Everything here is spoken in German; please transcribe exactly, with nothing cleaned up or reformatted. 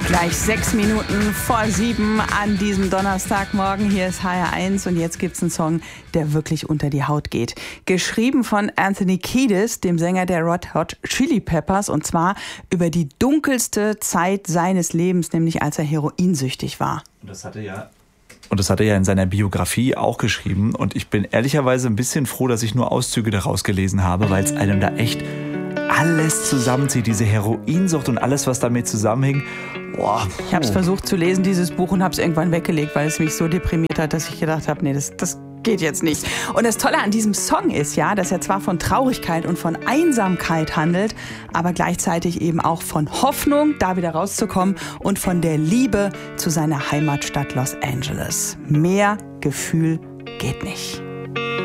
Gleich sechs Minuten vor sieben an diesem Donnerstagmorgen. Hier ist H R eins und jetzt gibt's einen Song, der wirklich unter die Haut geht. Geschrieben von Anthony Kiedis, dem Sänger der Red Hot Chili Peppers, und zwar über die dunkelste Zeit seines Lebens, nämlich als er heroinsüchtig war. Und das hatte ja Und das hat er ja in seiner Biografie auch geschrieben. Und ich bin ehrlicherweise ein bisschen froh, dass ich nur Auszüge daraus gelesen habe, weil es einem da echt alles zusammenzieht. Diese Heroinsucht und alles, was damit zusammenhing. Boah. Ich habe es versucht zu lesen, dieses Buch, und habe es irgendwann weggelegt, weil es mich so deprimiert hat, dass ich gedacht habe, nee, das, das geht jetzt nicht. Und das Tolle an diesem Song ist ja, dass er zwar von Traurigkeit und von Einsamkeit handelt, aber gleichzeitig eben auch von Hoffnung, da wieder rauszukommen, und von der Liebe zu seiner Heimatstadt Los Angeles. Mehr Gefühl geht nicht.